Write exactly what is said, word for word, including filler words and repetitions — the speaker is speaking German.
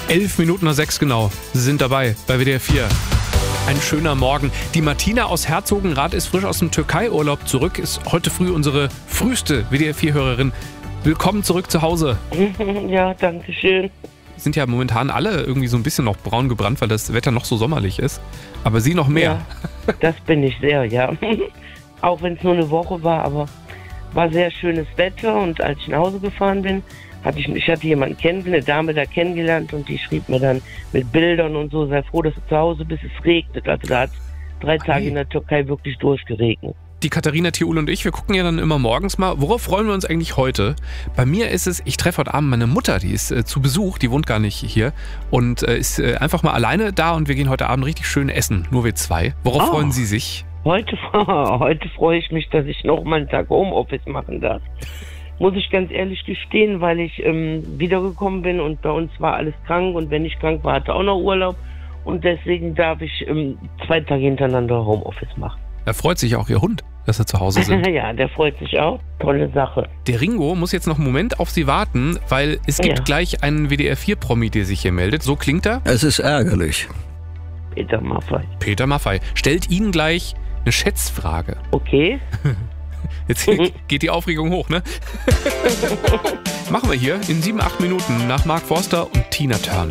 Elf Minuten nach sechs genau. Sie sind dabei bei W D R vier. Ein schöner Morgen. Die Martina aus Herzogenrath ist frisch aus dem Türkei-Urlaub zurück, ist heute früh unsere früheste W D R vier-Hörerin. Willkommen zurück zu Hause. Ja, danke schön. Sind ja momentan alle irgendwie so ein bisschen noch braun gebrannt, weil das Wetter noch so sommerlich ist. Aber Sie noch mehr. Ja, das bin ich sehr, ja. Auch wenn es nur eine Woche war, aber war sehr schönes Wetter. Und als ich nach Hause gefahren bin, hatte ich, ich hatte jemanden kennengelernt, eine Dame da kennengelernt und die schrieb mir dann mit Bildern und so, sei froh, dass du zu Hause bist, es regnet. Also da hat drei Tage Hey. in der Türkei wirklich durchgeregnet. Die Katharina Thiul und ich, wir gucken ja dann immer morgens mal, worauf freuen wir uns eigentlich heute? Bei mir ist es, ich treffe heute Abend meine Mutter, die ist äh, zu Besuch, die wohnt gar nicht hier und äh, ist äh, einfach mal alleine da und wir gehen heute Abend richtig schön essen, nur wir zwei. Worauf Oh. freuen Sie sich? Heute, heute freue ich mich, dass ich noch mal einen Tag Homeoffice machen darf. Muss ich ganz ehrlich gestehen, weil ich ähm, wiedergekommen bin und bei uns war alles krank und wenn ich krank war, hatte auch noch Urlaub und deswegen darf ich ähm, zwei Tage hintereinander Homeoffice machen. Da freut sich auch Ihr Hund, dass Sie zu Hause sind. Ja, der freut sich auch. Tolle Sache. Der Ringo muss jetzt noch einen Moment auf Sie warten, weil es gibt Ja. gleich einen W D R vier Promi, der sich hier meldet. So klingt er. Es ist ärgerlich. Peter Maffay. Peter Maffay stellt Ihnen gleich eine Schätzfrage. Okay. Jetzt geht die Aufregung hoch, ne? Machen wir hier in sieben, acht Minuten nach Mark Forster und Tina Turner.